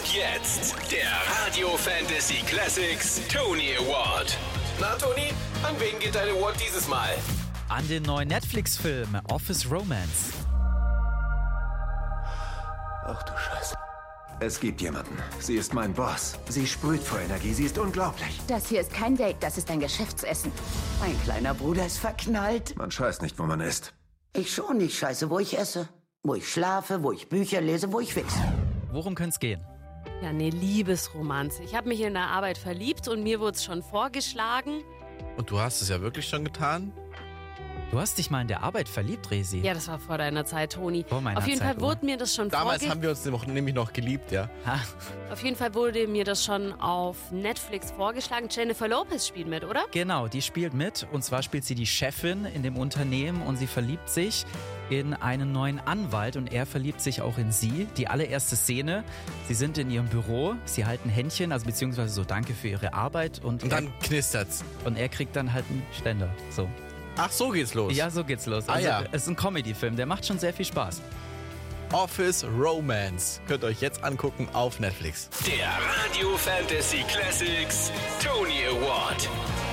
Und jetzt der Radio Fantasy Classics Tony Award. Na Toni, an wen geht dein Award dieses Mal? An den neuen Netflix-Film Office Romance. Ach du Scheiße. Es gibt jemanden. Sie ist mein Boss. Sie sprüht vor Energie. Sie ist unglaublich. Das hier ist kein Date, das ist ein Geschäftsessen. Mein kleiner Bruder ist verknallt. Man scheißt nicht, wo man ist. Ich schon nicht scheiße, wo ich esse. Wo ich schlafe, wo ich Bücher lese, wo ich wichse. Worum könnte es gehen? Ja, eine Liebesromanze. Ich habe mich in der Arbeit verliebt und mir wurde es schon vorgeschlagen. Und du hast es ja wirklich schon getan? Du hast dich mal in der Arbeit verliebt, Resi. Ja, das war vor deiner Zeit, Toni. Vor meiner Auf jeden Zeit, Fall wurde mir das schon Damals haben wir uns nämlich noch geliebt, ja. Ha. Auf jeden Fall wurde mir das schon auf Netflix vorgeschlagen. Jennifer Lopez spielt mit, oder? Genau, die spielt mit. Und zwar spielt sie die Chefin in dem Unternehmen und sie verliebt sich in einen neuen Anwalt und er verliebt sich auch in sie. Die allererste Szene, sie sind in ihrem Büro, sie halten Händchen, also beziehungsweise so Danke für ihre Arbeit. Und dann knistert's. Und er kriegt dann halt einen Ständer, so. Ach, so geht's los. Ja, so geht's los. Also, ja. Es ist ein Comedy-Film, der macht schon sehr viel Spaß. Office Romance. Könnt ihr euch jetzt angucken auf Netflix. Der Radio Fantasy Classics Tony Award.